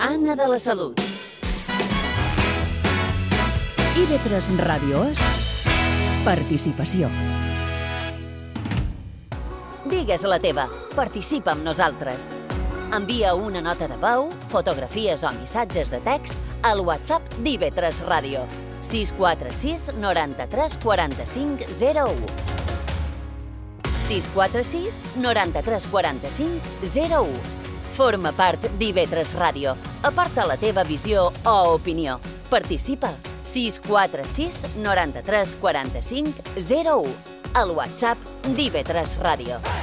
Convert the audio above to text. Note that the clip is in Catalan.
Anna de la Salut. IB3 Ràdio és participació. Digues la teva, participa amb nosaltres. Envia una nota de veu, fotografies o missatges de text al WhatsApp d'IB3 Ràdio. 646 93 45 01. 646 93 45 01. Forma part d'IB3 Ràdio. Aporta la teva visió o opinió. Participa. 646 93 45 01. Al WhatsApp d'IB3 Ràdio.